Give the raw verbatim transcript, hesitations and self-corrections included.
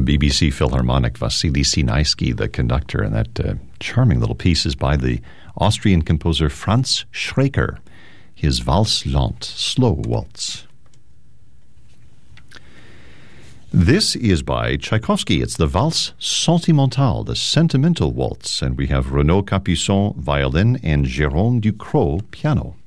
B B C Philharmonic, Vasily Sinaisky, the conductor, and that uh, charming little piece is by the Austrian composer Franz Schreker, his Valse Lente, slow waltz. This is by Tchaikovsky. It's the Valse Sentimentale, the sentimental waltz, and we have Renaud Capuçon, violin, and Jérôme Ducrot, piano.